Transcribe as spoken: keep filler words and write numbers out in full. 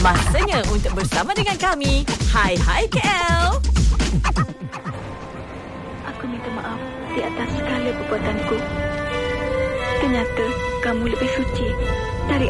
Masanya untuk bersama dengan kami. Hai Hai K L. Aku minta maaf di atas segala perbuatanku. Ternyata kamu lebih suci dari